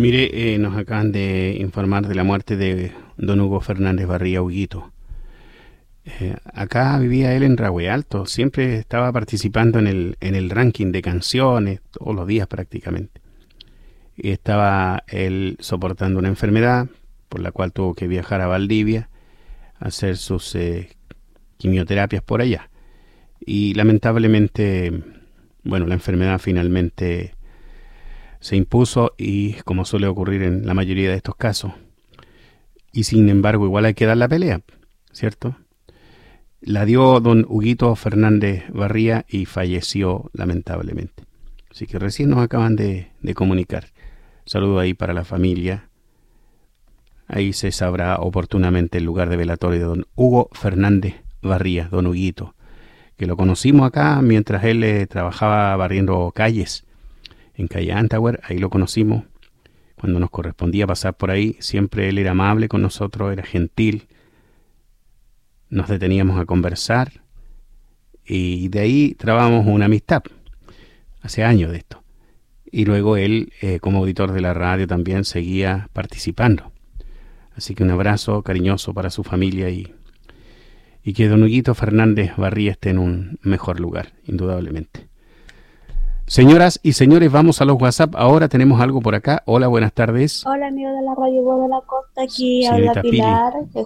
Mire, nos acaban de informar de la muerte de don Hugo Fernández Barría Huguito. Acá vivía él en Rahue Alto, siempre estaba participando en el ranking de canciones, todos los días prácticamente. Y estaba él soportando una enfermedad por la cual tuvo que viajar a Valdivia a hacer sus quimioterapias por allá. Y lamentablemente, bueno, la enfermedad finalmente se impuso y, como suele ocurrir en la mayoría de estos casos, y sin embargo igual hay que dar la pelea, ¿cierto? La dio don Huguito Fernández Barría y falleció lamentablemente. Así que recién nos acaban de comunicar. Saludo ahí para la familia. Ahí se sabrá oportunamente el lugar de velatorio de don Hugo Fernández Barría, don Huguito, que lo conocimos acá mientras él trabajaba barriendo calles en calle Antauer. Ahí lo conocimos cuando nos correspondía pasar por ahí. Siempre él era amable con nosotros, era gentil. Nos deteníamos a conversar y de ahí trabamos una amistad, hace años de esto. Y luego él, como auditor de la radio, también seguía participando. Así que un abrazo cariñoso para su familia y que don Huguito Fernández Barría esté en un mejor lugar, indudablemente. Señoras y señores, vamos a los WhatsApp. Ahora tenemos algo por acá. Hola, buenas tardes. Hola, amigo de la Radio Voz de la Costa, aquí Señorita habla Pilar.